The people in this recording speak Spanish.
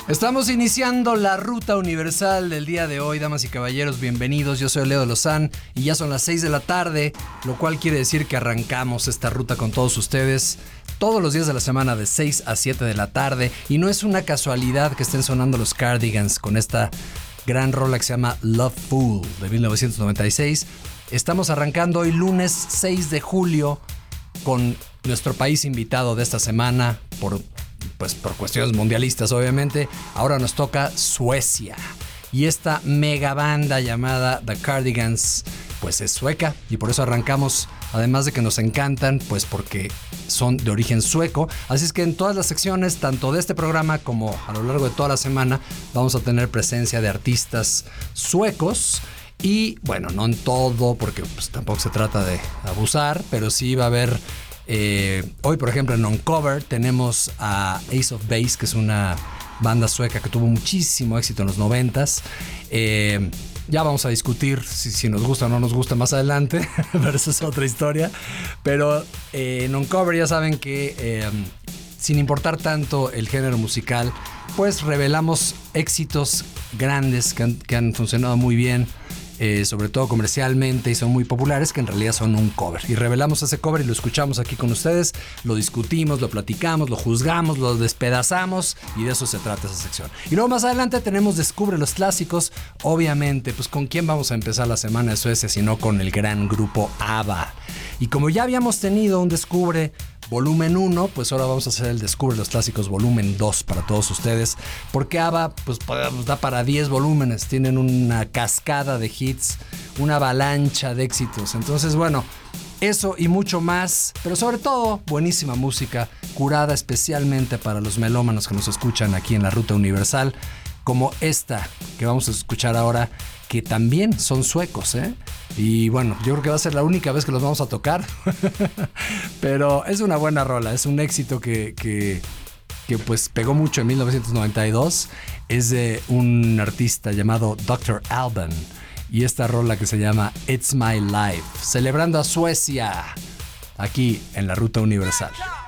Estamos iniciando la ruta universal del día de hoy, damas y caballeros, bienvenidos. Yo soy Leo Lozán y ya son las 6 de la tarde, lo cual quiere decir que arrancamos esta ruta con todos ustedes todos los días de la semana de 6 a 7 de la tarde. Y no es una casualidad que estén sonando los Cardigans con esta gran rola que se llama Love Fool de 1996. Estamos arrancando hoy lunes 6 de julio con nuestro país invitado de esta semana por cuestiones mundialistas, obviamente. Ahora nos toca Suecia. Y esta mega banda llamada The Cardigans, pues es sueca. Y por eso arrancamos, además de que nos encantan, pues porque son de origen sueco. Así es que en todas las secciones, tanto de este programa como a lo largo de toda la semana, vamos a tener presencia de artistas suecos. Y bueno, no en todo, porque pues tampoco se trata de abusar, pero sí va a haber... hoy, por ejemplo, en Uncover tenemos a Ace of Base, que es una banda sueca que tuvo muchísimo éxito en los 90s. Ya vamos a discutir si nos gusta o no nos gusta más adelante, pero esa es otra historia. Pero en Uncover ya saben que sin importar tanto el género musical, pues revelamos éxitos grandes que han funcionado muy bien. Sobre todo comercialmente, y son muy populares, que en realidad son un cover. Y revelamos ese cover y lo escuchamos aquí con ustedes, lo discutimos, lo platicamos, lo juzgamos, lo despedazamos, y de eso se trata esa sección. Y luego más adelante tenemos Descubre los Clásicos. Obviamente, pues ¿con quién vamos a empezar la semana de Suecia sino con el gran grupo ABBA? Y como ya habíamos tenido un Descubre volumen 1, pues ahora vamos a hacer el Descubre los Clásicos volumen 2 para todos ustedes, porque ABBA pues da para 10 volúmenes, tienen una cascada de hits, una avalancha de éxitos. Entonces, bueno, eso y mucho más, pero sobre todo buenísima música curada especialmente para los melómanos que nos escuchan aquí en la Ruta Universal, como esta que vamos a escuchar ahora, que también son suecos, ¿eh? Y bueno, yo creo que va a ser la única vez que los vamos a tocar. Pero es una buena rola, es un éxito que pues pegó mucho en 1992. Es de un artista llamado Dr. Alban. Y esta rola que se llama It's My Life, celebrando a Suecia, aquí en la Ruta Universal.